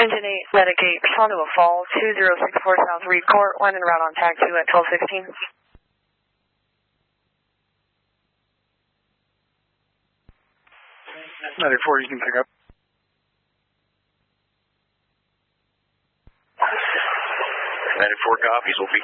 Engine 8, Medic 8, respond to a fall, 2064 South Reed Court, when en route on tag 2 at 1216. Medic 4, you can pick up. Medic 4 copies, will be